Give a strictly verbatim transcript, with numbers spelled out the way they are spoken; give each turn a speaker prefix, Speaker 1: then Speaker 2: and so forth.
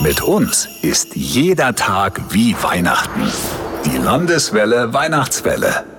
Speaker 1: Mit uns ist jeder Tag wie Weihnachten. Die Landeswelle Weihnachtswelle.